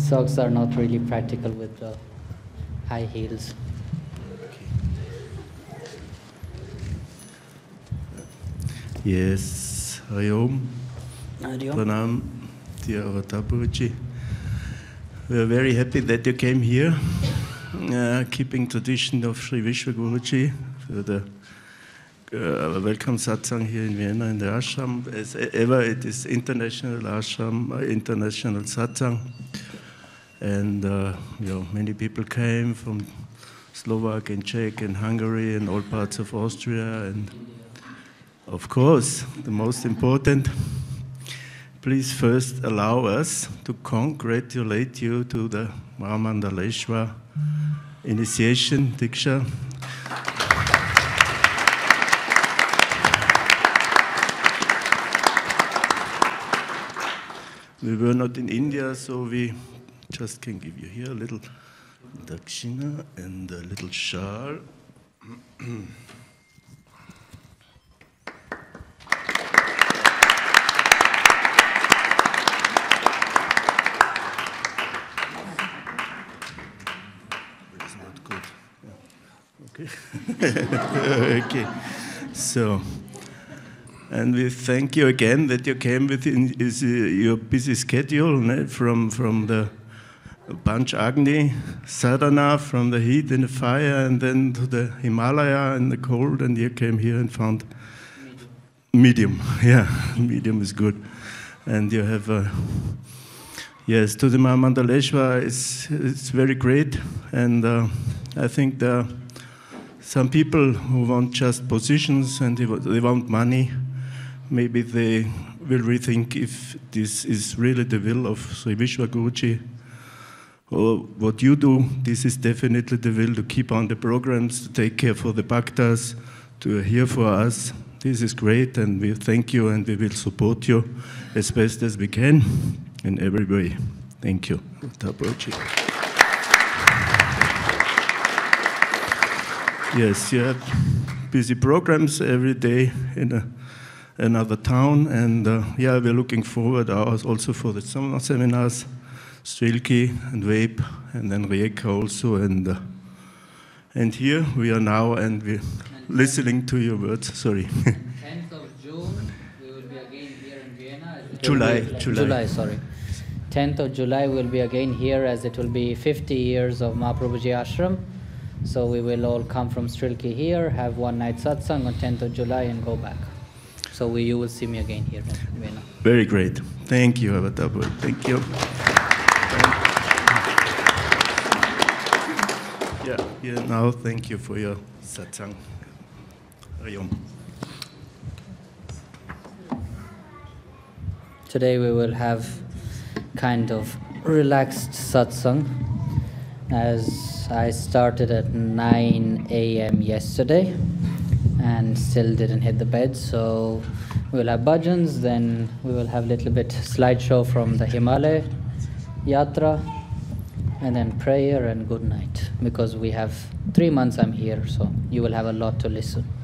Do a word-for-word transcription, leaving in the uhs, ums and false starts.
socks are not really practical with the high heels. Yes, Hari Om. Hari Om. Pranam, dear Avatar Guruji. We are very happy that you came here, uh, keeping tradition of Sri Vishwa Guruji for the uh, welcome satsang here in Vienna in the ashram. As ever, it is international ashram, uh, international satsang, and uh, you know, many people came from Slovak and Czech and Hungary and all parts of Austria, and of course, the most important. Please first allow us to congratulate you to the Mahamandaleshwar initiation, Diksha. We were not in India, so we just can give you here a little dakshina and a little shawl. Okay. Okay. So, and we thank you again that you came within is, uh, your busy schedule, né? from from the Panch Agni sadhana, from the heat and the fire, and then to the Himalaya and the cold, and you came here and found medium. medium. Yeah, medium is good, and you have a. Yes, to the Mahamandaleshwar, it's it's very great, and uh, I think there are some people who want just positions and they, they want money. Maybe they will rethink if this is really the will of Sri Vishwa Guruji, or what you do. This is definitely the will to keep on the programs, to take care for the bhaktas, to hear for us. This is great, and we thank you, and we will support you as best as we can in every way. Thank you. Yes, you have busy programs every day in a, another town, and uh, yeah, we're looking forward also for the summer seminars, Strilki and Vape, and then Rijeka also, and uh, and here we are now, and we're listening to your words. Sorry. tenth of June, we will be again here in Vienna. July, be, July. July, sorry. tenth of July we will be again here, as it will be fifty years of Mahaprabhuji Ashram. So we will all come from Strilki here, have one night satsang on tenth of July and go back. So we, you will see me again here in Vienna. Very great. Thank you, Avatar. Thank you. Yeah, yeah, now thank you for your satsang. Hari Om. Today we will have kind of relaxed satsang, as I started at nine A M yesterday and still didn't hit the bed. So we'll have bhajans, then we will have a little bit slideshow from the Himalaya Yatra, and then prayer and good night, because we have three months I'm here, so you will have a lot to listen.